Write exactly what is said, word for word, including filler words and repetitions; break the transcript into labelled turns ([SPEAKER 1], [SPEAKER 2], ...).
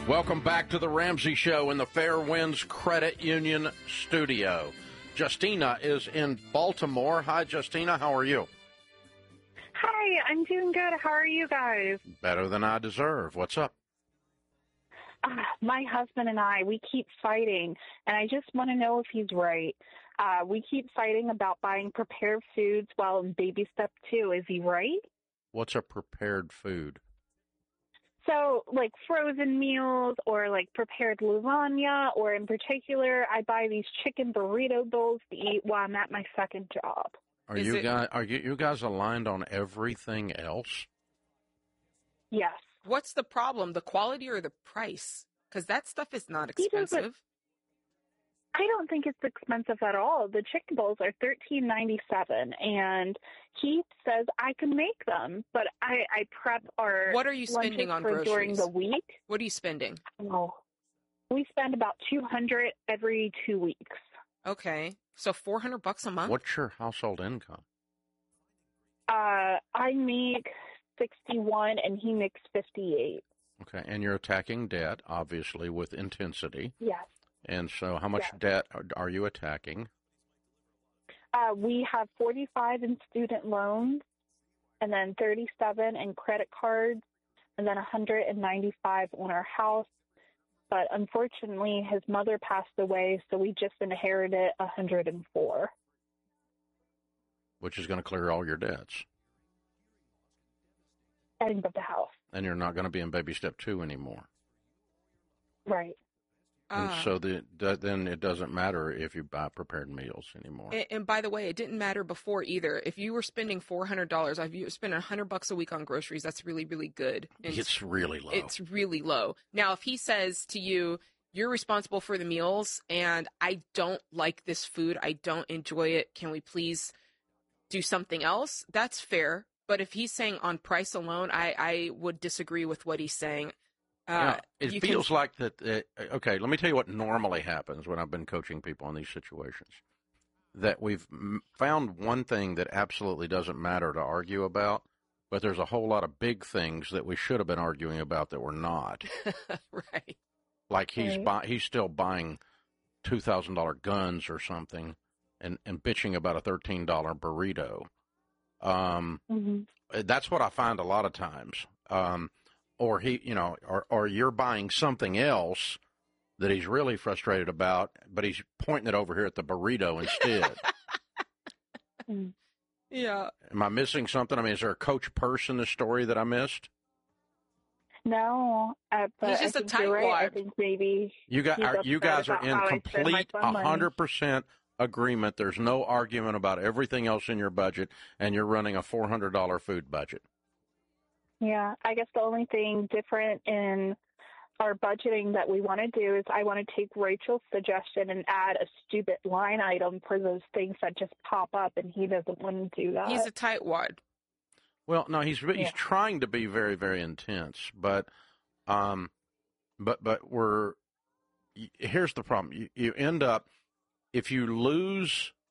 [SPEAKER 1] Welcome back to the Ramsey Show in the Fair Winds Credit Union studio. Justina is in Baltimore. Hi, Justina. How are you?
[SPEAKER 2] Hi, I'm doing good. How are you guys?
[SPEAKER 1] Better than I deserve. What's up?
[SPEAKER 2] Uh, my husband and I, we keep fighting, and I just want to know if he's right. Uh, we keep fighting about buying prepared foods while in baby step two. Is he right?
[SPEAKER 1] What's a prepared food?
[SPEAKER 2] So, like frozen meals or like prepared lasagna, or in particular, I buy these chicken burrito bowls to eat while I'm at my second job.
[SPEAKER 1] Are
[SPEAKER 3] Is
[SPEAKER 1] you
[SPEAKER 3] it-
[SPEAKER 1] guys are you, you guys aligned on everything else?
[SPEAKER 2] Yes.
[SPEAKER 3] What's the problem? The quality or the price? Because that stuff is not
[SPEAKER 2] He doesn't-
[SPEAKER 3] expensive.
[SPEAKER 2] I don't think it's expensive at all. The chicken bowls are thirteen ninety seven, and he says I can make them, but I, I prep our
[SPEAKER 3] What are you spending
[SPEAKER 2] lunches
[SPEAKER 3] on
[SPEAKER 2] for during
[SPEAKER 3] groceries?
[SPEAKER 2] the week.
[SPEAKER 3] What are you spending?
[SPEAKER 2] Oh, we spend about two hundred every two weeks.
[SPEAKER 3] Okay, so four hundred bucks a month.
[SPEAKER 1] What's your household income?
[SPEAKER 2] Uh, I make sixty one, and he makes fifty eight.
[SPEAKER 1] Okay, and you're attacking debt, obviously, with intensity.
[SPEAKER 2] Yes.
[SPEAKER 1] And so how much
[SPEAKER 2] Yes.
[SPEAKER 1] debt are, are you attacking?
[SPEAKER 2] Uh, we have forty five in student loans, and then thirty seven in credit cards, and then one hundred and ninety five on our house. But unfortunately, his mother passed away, so we just inherited one hundred and four.
[SPEAKER 1] Which is going to clear all your debts.
[SPEAKER 2] Ending of the house.
[SPEAKER 1] And you're not going to be in baby step two anymore.
[SPEAKER 2] Right.
[SPEAKER 1] And
[SPEAKER 3] Ah.
[SPEAKER 1] so the, the, then it doesn't matter if you buy prepared meals anymore.
[SPEAKER 3] And, and by the way, it didn't matter before either. If you were spending four hundred dollars, if you spend one hundred bucks a week on groceries, that's really, really good. And
[SPEAKER 1] It's really low.
[SPEAKER 3] It's really low. Now, if he says to you, you're responsible for the meals, and I don't like this food, I don't enjoy it, can we please do something else? That's fair. But if he's saying on price alone, I, I would disagree with what he's saying. Uh,
[SPEAKER 1] Yeah, it
[SPEAKER 3] you
[SPEAKER 1] feels
[SPEAKER 3] can,
[SPEAKER 1] like that. Uh, okay, let me tell you what normally happens when I've been coaching people in these situations. That we've m- found one thing that absolutely doesn't matter to argue about, but there's a whole lot of big things that we should have been arguing about that we're not.
[SPEAKER 3] right.
[SPEAKER 1] Like he's
[SPEAKER 2] Right.
[SPEAKER 1] buy, he's still buying two thousand dollar guns or something, and and bitching about a thirteen dollar burrito. Um,
[SPEAKER 2] Mm-hmm.
[SPEAKER 1] that's what I find a lot of times. Um, or he, you know, or, or you're buying something else that he's really frustrated about, but he's pointing it over here at the burrito instead.
[SPEAKER 3] Yeah.
[SPEAKER 1] Am I missing something? I mean, is there a Coach Purse in the story that I missed?
[SPEAKER 2] No, uh, but
[SPEAKER 3] He's just
[SPEAKER 2] I
[SPEAKER 3] a
[SPEAKER 2] think you're right. I
[SPEAKER 3] tightwad.
[SPEAKER 2] think maybe
[SPEAKER 1] You got,
[SPEAKER 2] he's
[SPEAKER 1] are, you
[SPEAKER 2] upset
[SPEAKER 1] guys are
[SPEAKER 2] about
[SPEAKER 1] in
[SPEAKER 2] how I spend my
[SPEAKER 1] complete
[SPEAKER 2] fun money.
[SPEAKER 1] one hundred percent agreement. There's no argument about everything else in your budget, and you're running a four hundred dollar food budget.
[SPEAKER 2] Yeah, I guess the only thing different in our budgeting that we want to do is I want to take Rachel's suggestion and add a stupid line item for those things that just pop up, and he doesn't want to do that.
[SPEAKER 3] He's a tightwad.
[SPEAKER 1] Well, no, he's he's
[SPEAKER 2] Yeah.
[SPEAKER 1] trying to be very, very intense, but, um, but but we're y- here's the problem. You, you end up if you lose